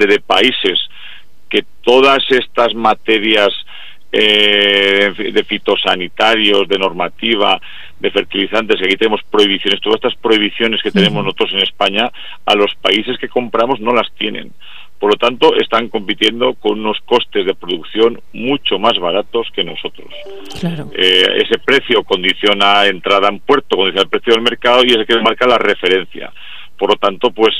grande de países que todas estas materias de fitosanitarios, de normativa, de fertilizantes, que aquí tenemos prohibiciones, todas estas prohibiciones que tenemos nosotros en España, a los países que compramos no las tienen. Por lo tanto, están compitiendo con unos costes de producción mucho más baratos que nosotros. Claro. Ese precio condiciona entrada en puerto, condiciona el precio del mercado y es el que marca la referencia. Por lo tanto, pues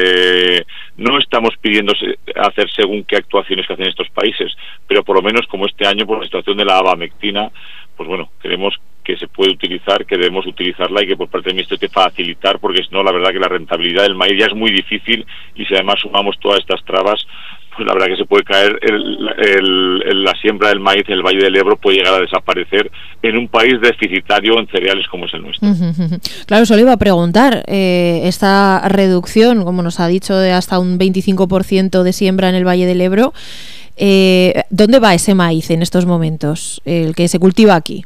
no estamos pidiendo hacer según qué actuaciones que hacen estos países, pero por lo menos como este año por la situación de la abamectina, pues bueno, creemos que se puede utilizar, que debemos utilizarla y que por parte del Ministerio hay que facilitar, porque si no, la verdad que la rentabilidad del maíz ya es muy difícil y si además sumamos todas estas trabas, pues la verdad que se puede caer la siembra del maíz en el Valle del Ebro puede llegar a desaparecer en un país deficitario en cereales como es el nuestro. Claro, eso le iba a preguntar. Esta reducción, como nos ha dicho, de hasta un 25% de siembra en el Valle del Ebro, ¿dónde va ese maíz en estos momentos, el que se cultiva aquí?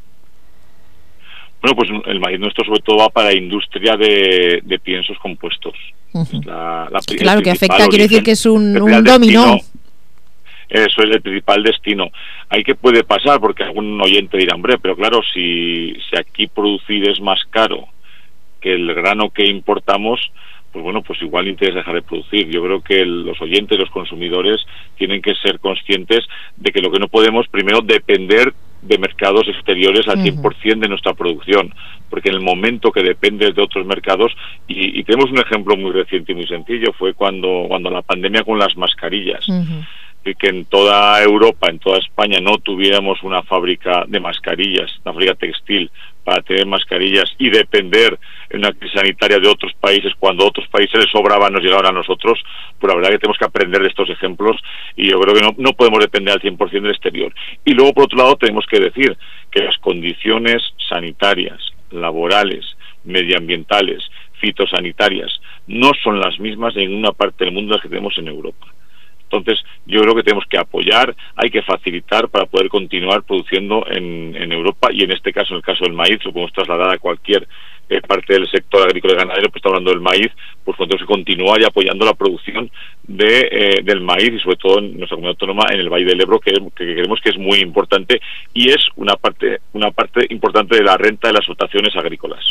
Bueno, pues el maíz nuestro sobre todo va para industria de piensos compuestos. Claro, que afecta, quiere decir que es un dominó. Eso es el principal destino. Ahí que puede pasar, porque algún oyente dirá, hombre, pero claro, si aquí producir es más caro que el grano que importamos, pues bueno, pues igual interesa dejar de producir. Yo creo que los oyentes, los consumidores, tienen que ser conscientes de que lo que no podemos, primero, depender de mercados exteriores al 100% de nuestra producción, porque en el momento que dependes de otros mercados, y tenemos un ejemplo muy reciente y muy sencillo, fue cuando la pandemia con las mascarillas, y que en toda Europa, en toda España no tuviéramos una fábrica de mascarillas, una fábrica textil para tener mascarillas y depender en una crisis sanitaria de otros países, cuando a otros países les sobraban, nos llegaban a nosotros, pues la verdad que tenemos que aprender de estos ejemplos y yo creo que no podemos depender al 100% del exterior. Y luego, por otro lado, tenemos que decir que las condiciones sanitarias, laborales, medioambientales, fitosanitarias, no son las mismas en ninguna parte del mundo las que tenemos en Europa. Entonces, yo creo que tenemos que apoyar, hay que facilitar para poder continuar produciendo en Europa y en este caso, en el caso del maíz, lo podemos trasladar a cualquier parte del sector agrícola y ganadero, pues está hablando del maíz, pues tenemos que continuar y apoyando la producción del maíz y sobre todo en nuestra comunidad autónoma, en el Valle del Ebro, que creemos que es muy importante y es una parte importante de la renta de las explotaciones agrícolas.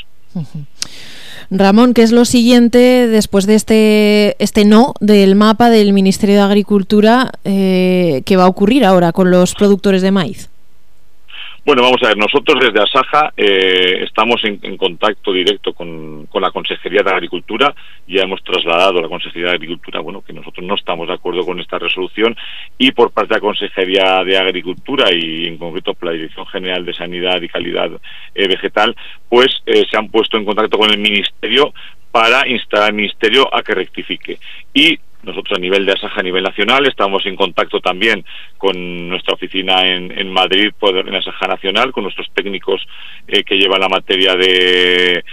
Ramón, ¿qué es lo siguiente después de este no del mapa del Ministerio de Agricultura que va a ocurrir ahora con los productores de maíz? Bueno, vamos a ver, nosotros desde Asaja estamos en contacto directo con la Consejería de Agricultura. Ya hemos trasladado a la Consejería de Agricultura, bueno, que nosotros no estamos de acuerdo con esta resolución y por parte de la Consejería de Agricultura y en concreto por la Dirección General de Sanidad y Calidad Vegetal, pues se han puesto en contacto con el Ministerio para instar al Ministerio a que rectifique. Y nosotros a nivel de Asaja, a nivel nacional, estamos en contacto también con nuestra oficina en Madrid, en Asaja Nacional, con nuestros técnicos que llevan la materia de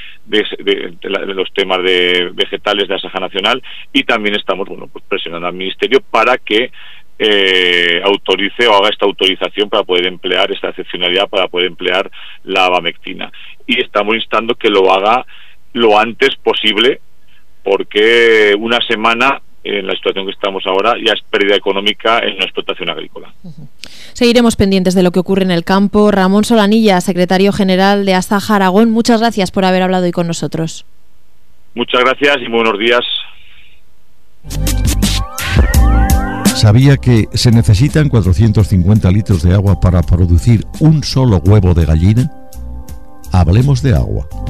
los temas de vegetales de Asaja Nacional y también estamos pues presionando al Ministerio para que autorice o haga esta autorización para poder emplear esta excepcionalidad, para poder emplear la abamectina. Y estamos instando que lo haga lo antes posible porque una semana en la situación que estamos ahora ya es pérdida económica en la explotación agrícola. Seguiremos pendientes de lo que ocurre en el campo. Ramón Solanilla, secretario general de Asaja Aragón, muchas gracias por haber hablado hoy con nosotros. Muchas gracias y buenos días. ¿Sabía que se necesitan 450 litros de agua para producir un solo huevo de gallina? Hablemos de agua.